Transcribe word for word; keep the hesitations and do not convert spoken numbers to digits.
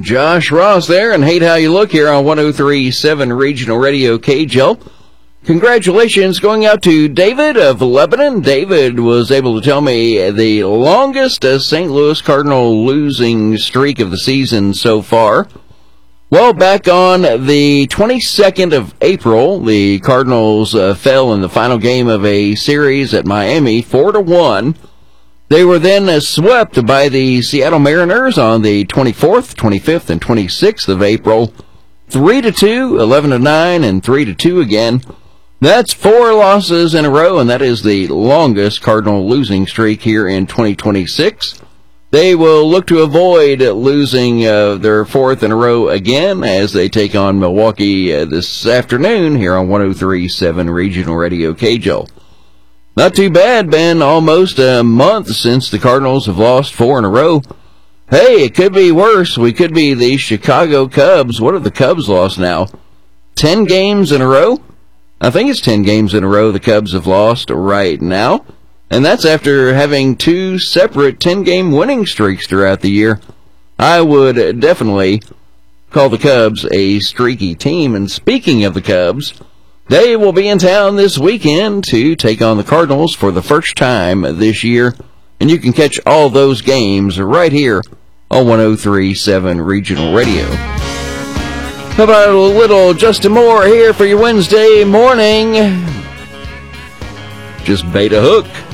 Josh Ross there, and hate how you look here on one oh three point seven Regional Radio K J L. Congratulations going out to David of Lebanon. David was able to tell me the longest uh, Saint Louis Cardinal losing streak of the season so far. Well, back on the twenty-second of April, the Cardinals uh, fell in the final game of a series at Miami, four to one. They were then uh, swept by the Seattle Mariners on the twenty-fourth, twenty-fifth, and twenty-sixth of April, three to two, eleven to nine, and three to two again. That's four losses in a row, and that is the longest Cardinal losing streak here in twenty twenty-six. They will look to avoid losing uh, their fourth in a row again as they take on Milwaukee uh, this afternoon here on one oh three point seven Regional Radio K J L. Not too bad, been almost a month since the Cardinals have lost four in a row. Hey, it could be worse. We could be the Chicago Cubs. What have the Cubs lost now? Ten games in a row? I think it's ten games in a row the Cubs have lost right now. And that's after having two separate ten-game winning streaks throughout the year. I would definitely call the Cubs a streaky team. And speaking of the Cubs, they will be in town this weekend to take on the Cardinals for the first time this year. And you can catch all those games right here on one oh three point seven Regional Radio. How about a little Justin Moore here for your Wednesday morning? Just bait a hook.